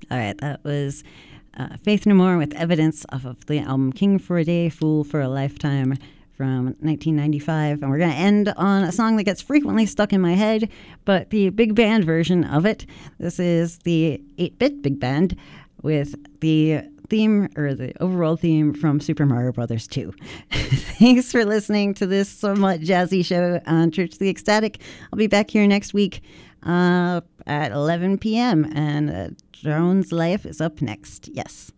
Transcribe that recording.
All right, that was Faith No More with Evidence off of the album King for a Day, Fool for a Lifetime from 1995. And we're going to end on a song that gets frequently stuck in my head, but the big band version of it. This is the 8-bit big band with the theme, or the overall theme, from Super Mario Brothers 2. Thanks for listening to this somewhat jazzy show on Church of the Ecstatic. I'll be back here next week at 11 p.m. and Drone's Life is up next. Yes.